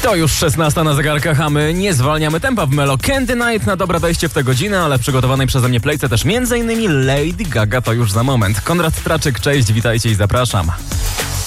To już 16 na zegarkach, a my nie zwalniamy tempa w Melo. Candy Night na dobre wejście w tę godzinę, ale w przygotowanej przeze mnie playce też m.in. Lady Gaga to już za moment. Konrad Traczyk, cześć, witajcie i zapraszam.